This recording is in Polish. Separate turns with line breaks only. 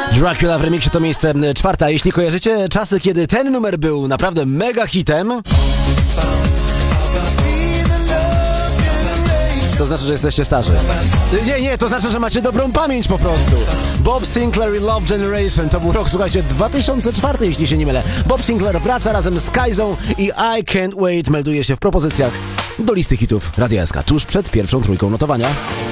Dracula w remiksie to miejsce czwarte. Jeśli kojarzycie czasy, kiedy ten numer był naprawdę mega hitem, to znaczy, że jesteście starzy. Nie, to znaczy, że macie dobrą pamięć po prostu. Bob Sinclair i Love Generation to był rok, słuchajcie, 2004, jeśli się nie mylę. Bob Sinclair wraca razem z Kajzą i I Can't Wait melduje się w propozycjach do listy hitów Radia SK tuż przed pierwszą trójką notowania.